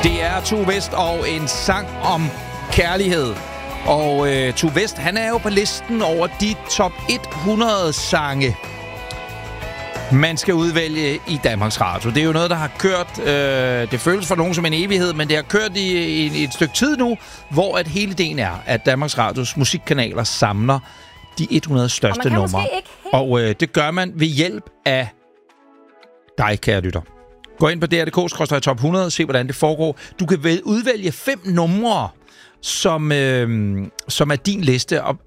Det er Tue West og en sang om kærlighed. Og Tue West, han er jo på listen over de top 100 sange, man skal udvælge i Danmarks Radio. Det er jo noget, der har kørt, det føles for nogen som en evighed, men det har kørt i et stykke tid nu, hvor at hele ideen er, at Danmarks Radios musikkanaler samler de 100 største numre. Og det gør man ved hjælp af dig, kære lytter. Gå ind på dr.dk/top 100 se, hvordan det foregår. Du kan udvælge 5 numre, som er din liste. Og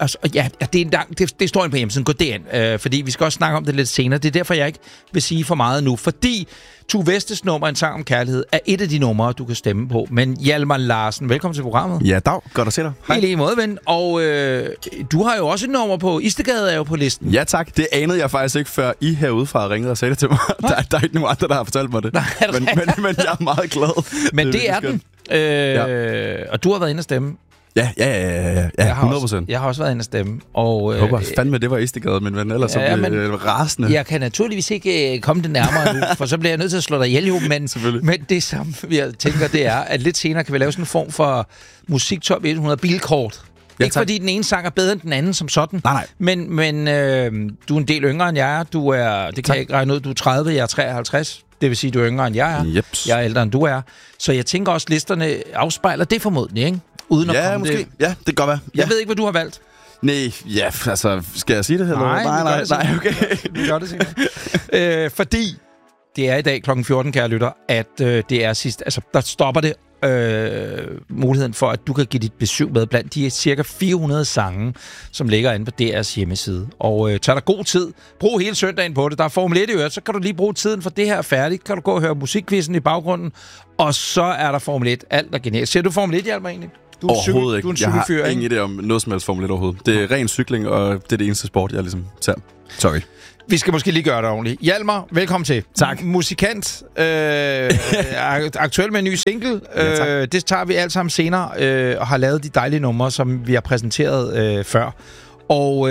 det står inde på hjemmesiden. Gå derind, fordi vi skal også snakke om det lidt senere. Det er derfor, jeg ikke vil sige for meget nu. Fordi Tue Westes nummer, En sang om kærlighed, er et af de numre, du kan stemme på. Men Hjalmar Larsen, velkommen til programmet. Ja, dag. Godt at se dig. Hej. I lige måde, ven. Og du har jo også et nummer på. Istegade er jo på listen. Ja, tak. Det anede jeg faktisk ikke, før I herudefra ringede og sagde det til mig. Der er ikke nogen andre, der har fortalt mig det. Nej, men jeg er meget glad. Men det er den. Og du har været inde og stemme. Ja, 100%. Jeg har også været inde og stemme. Og, jeg håber fandme, det var Istegade, min ven. Ellers så bliver jeg rasende. Jeg kan naturligvis ikke komme det nærmere nu, for så bliver jeg nødt til at slå dig ihjel, men det som jeg tænker, det er, at lidt senere kan vi lave sådan en form for musiktop 100 bilkort. Ja, ikke fordi den ene sang er bedre end den anden som sådan. Nej. Men du er en del yngre end jeg er. Det kan jeg ikke regne ud. Du er 30, jeg er 53. Det vil sige, du er yngre end jeg er. Jeps. Jeg er ældre end du er. Så jeg tænker også, listerne afspejler det formodentlig, ikke? Uden at komme måske. Det. Ja, det kan godt være. Jeg ved ikke, hvad du har valgt. Nej, ja, altså, skal jeg sige det? Nej, okay. Vi gør det sikkert. Fordi det er i dag kl. 14, kære lytter, at det er sidst. Altså, der stopper det muligheden for, at du kan give dit besøg med blandt de cirka 400 sange, som ligger inde på DR's hjemmeside. Og tag dig god tid. Brug hele søndagen på det. Der er Formel 1 i øvrigt, så kan du lige bruge tiden, for det her er færdigt. Kan du gå og høre musikquizzen i baggrunden, og så er der Formel 1. Alt er genialt. Ser du Formel 1, Hjalmar, egentlig? Overhovedet ikke. Du er en cykelfyr, jeg har ingen idé om noget som helst Formel 1 overhovedet. Det er ren cykling, og det er det eneste sport, jeg ligesom tager. Sorry. Vi skal måske lige gøre det ordentligt. Hjalmar, velkommen til. Tak. Musikant. Aktuel med en ny single. Ja, det tager vi alt sammen senere, og har lavet de dejlige numre, som vi har præsenteret før. Og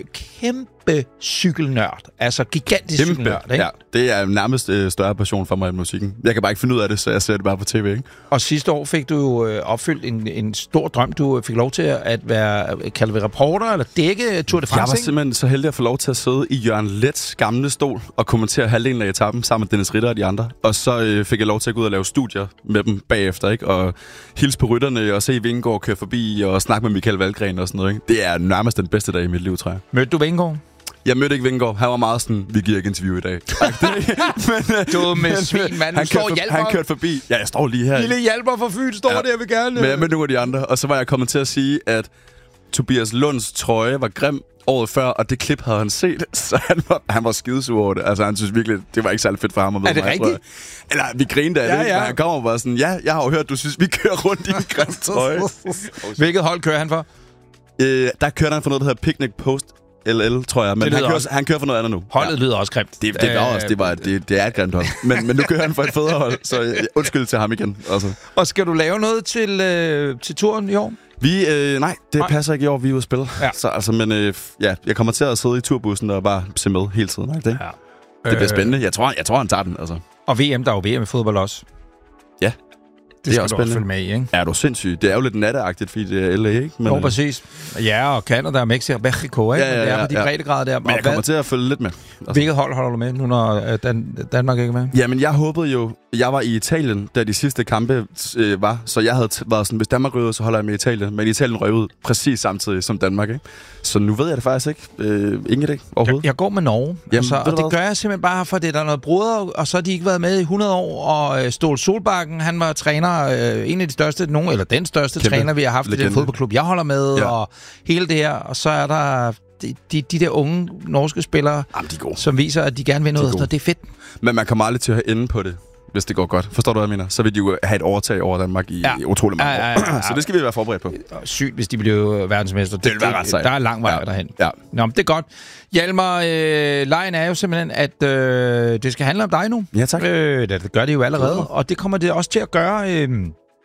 kæmpe cykelnørd. Altså gigantisk cykelnørd, ikke? Ja, det er nærmest større passion for mig end musikken. Jeg kan bare ikke finde ud af det, så jeg ser det bare på tv, ikke? Og sidste år fik du jo opfyldt en stor drøm. Du fik lov til at være kaldet reporter eller dække Tour de France. Jeg var simpelthen så heldig at få lov til at sidde i Jørgen Leths gamle stol og kommentere halvdelen af etappen sammen med Dennis Ritter og de andre. Og så fik jeg lov til at gå ud og lave studier med dem bagefter, ikke? Og hilse på rytterne og se Vingegaard køre forbi og snakke med Michael Valgren og sådan noget, ikke? Det er nærmest den bedste dag i mit liv, tror jeg. Mødte du Vingegaard? Jeg mødte ikke Vingegaard. Han var meget sådan, vi giver ikke interview i dag. Dumme svin, mand. Han kørte forbi. Ja, jeg står lige her. Lille Hjalmar fra Fyn står der, vil gerne. Men jeg mødte nogle af de andre, og så var jeg kommet til at sige, at Tobias Lunds trøje var grim året før, og det klip havde han set, så han var skidesur over det. Altså, han synes virkelig, det var ikke særlig fedt for ham at møde mig. Er det rigtigt? Eller, vi grinede af det, ja. men han kommer bare sådan, ja, jeg har jo hørt, du synes, vi kører rundt i en grim trøje. Hvilket hold kører han for? Der kørte han for noget, der hedder Picnic Post LL, tror jeg, men han kører for noget andet nu. Holdet lyder også grimt. Det er et grimt hold. Men nu kører han for et federe hold, så undskyld til ham igen. Altså. Og skal du lave noget til turen i år? Nej, det passer ikke i år, vi er ude at spille. Ja. Så, altså, men jeg kommer til at sidde i turbussen og bare se med hele tiden. Ikke det? Ja. Det bliver spændende. Jeg tror, han tager den. Altså. Og VM, der er jo VM i fodbold også. Ja. Det er også spændende. Følge med i, ikke? Er du sindssyg? Det er jo lidt natteagtigt, fordi det er LA, ikke? Men, jo, præcis. Ja, og Canada og Mexico, ikke? Ja, det er på de breddegrader der. Men jeg kommer til at følge lidt med. Altså. Hvilket hold holder du med, nu når Danmark ikke er med? Jamen, jeg håbede jo... Jeg var i Italien, da de sidste kampe var, så jeg havde været sådan, hvis Danmark røg ud, så holder jeg med Italien. Men Italien røg ud præcis samtidig som Danmark, ikke? Så nu ved jeg det faktisk ikke. Ingen idé overhovedet. Jeg går med Norge, jamen, og det gør jeg simpelthen bare, for det der er noget bruder, og så har de ikke været med i 100 år, og Ståle Solbakken, han var træner, en af de største, eller den største træner, vi har haft i den fodboldklub, jeg holder med, og hele det her, og så er der de der unge norske spillere, som viser, at de gerne vil noget, og det er fedt. Men man kommer aldrig til at ende på det, hvis det går godt. Forstår du, hvad jeg mener? Så vil de jo have et overtag over Danmark i utrolig mange år. Så det skal vi være forberedt på. Sygt, hvis de bliver verdensmester. Det vil være ret sejt. Der er lang vej derhen. Ja. Nå, men det er godt. Hjalmar, lejen er jo simpelthen, at det skal handle om dig nu. Ja, tak. Det gør det jo allerede. Og det kommer det også til at gøre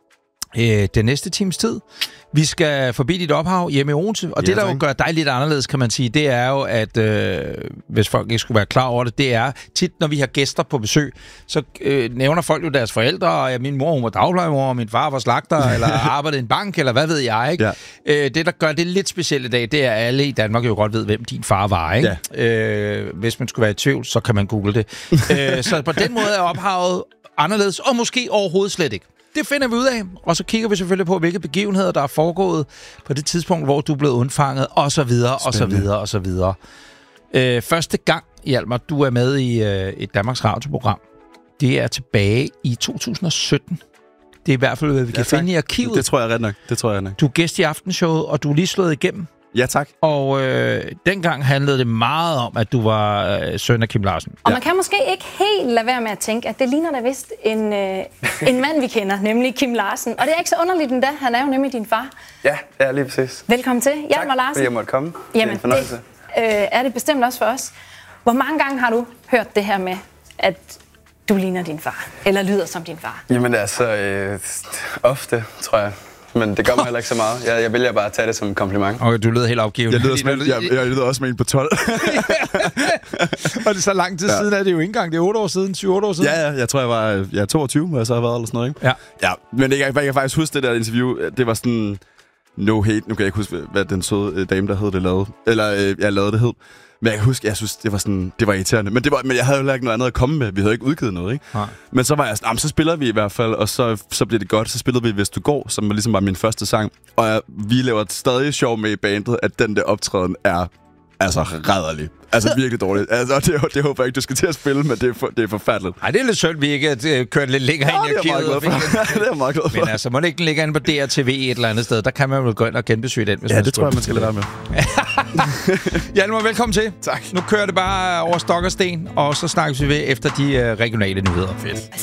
den næste times tid. Vi skal forbi dit ophav hjemme i Odense, og det, der jo gør dig lidt anderledes, kan man sige, det er jo, at hvis folk ikke skulle være klar over det, det er tit, når vi har gæster på besøg, så nævner folk jo deres forældre, og min mor, hun var dagplejemor, og min far var slagter, eller arbejdede i en bank, eller hvad ved jeg, ikke? Ja. Det, der gør det lidt specielt i dag, det er, at alle i Danmark jo godt ved, hvem din far var, ikke? Ja. Hvis man skulle være i tvivl, så kan man google det. Så på den måde er ophavet anderledes, og måske overhovedet slet ikke. Det finder vi ud af, og så kigger vi selvfølgelig på, hvilke begivenheder, der er foregået på det tidspunkt, hvor du blev undfanget, og så videre, og så videre, og så videre. Første gang, Hjalmar, du er med i et Danmarks Radio-program, det er tilbage i 2017. Det er i hvert fald, hvad vi kan finde i arkivet. Det tror jeg ret nok. Du er gæst i Aftenshowet, og du er lige slået igennem. Ja, tak. Og dengang handlede det meget om, at du var søn af Kim Larsen. Og man kan måske ikke helt lade være med at tænke, at det ligner da vist en mand, vi kender, nemlig Kim Larsen. Og det er ikke så underligt endda, han er jo nemlig din far. Ja, lige præcis. Velkommen til, Hjalmar Larsen. Tak, fordi jeg måtte komme. Jamen, det er en fornøjelse. Det er det bestemt også for os. Hvor mange gange har du hørt det her med, at du ligner din far, eller lyder som din far? Jamen altså, ofte, tror jeg. Men det gør mig heller ikke så meget. Jeg vælger bare at tage det som en kompliment. Okay, du lyder helt opgivende. Jeg lyder også med en på 12. Og det er så lang tid siden, er det jo ikke engang. Det er 8 år siden, 7-8 år siden. Ja, jeg tror, jeg var 22, hvor jeg så har været, eller sådan noget, ikke? Ja, men jeg kan faktisk huske det der interview. Det var sådan, no hate. Nu kan jeg ikke huske, hvad den søde dame, der hed det, lavede. Eller jeg lavede det hed. Men jeg synes, det var irriterende. Men jeg havde jo ikke noget andet at komme med. Vi havde ikke udgivet noget, ikke? Nej. Men så var jeg sådan, så spiller vi i hvert fald, og så bliver det godt. Så spillede vi Hvis du går, som ligesom var min første sang. Og vi laver stadig sjov med i bandet, at den der optræden er altså rædderlig. Altså virkelig dårligt. Altså, det håber jeg ikke, du skal til at spille, men det er forfærdeligt. Nej, det er lidt synd, vi ikke kørt lidt længere ind i arkivet. Det er jeg meget glad for. Men altså, må det ikke ligge inde på DRTV et eller andet sted? Der kan man vel gå ind og genbesøge den, hvis man det tror jeg, man skal lade være med. Hjalmar, velkommen til. Tak. Nu kører det bare over stok og sten, og så snakkes vi ved efter de regionale nyheder. Fedt.